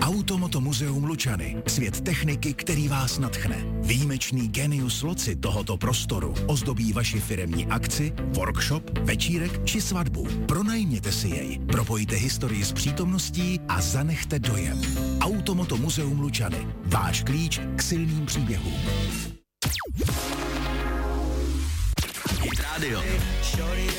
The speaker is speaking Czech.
Automoto muzeum Lučany. Svět techniky, který vás nadchne. Výjimečný genius loci tohoto prostoru ozdobí vaši firemní akci, workshop, večírek či svatbu. Pronajměte si jej, propojte historii s přítomností a zanechte dojem. Automoto muzeum Lučany. Váš klíč k silným příběhům. Hit Radio.